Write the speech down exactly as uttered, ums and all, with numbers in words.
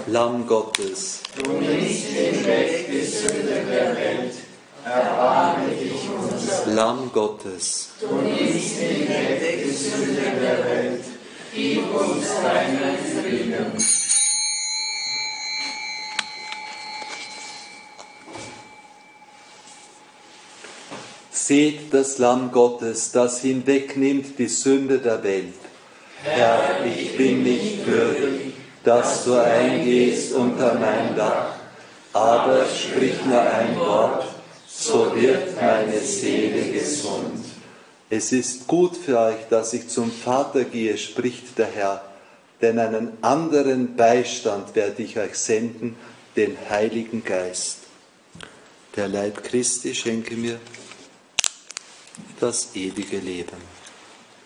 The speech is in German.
Lamm Gottes, du nimmst hinweg die Sünde der Welt, erbarme dich unser. Lamm Gottes, Du nimmst hinweg die Sünde der Welt, gib uns deinen Frieden. Seht das Lamm Gottes, das hinwegnimmt die Sünde der Welt. Herr, ich bin nicht würdig, dass du eingehst unter mein Dach, aber sprich nur ein Wort, so wird meine Seele gesund. Es ist gut für euch, dass ich zum Vater gehe, spricht der Herr, denn einen anderen Beistand werde ich euch senden, den Heiligen Geist. Der Leib Christi schenke mir das ewige Leben.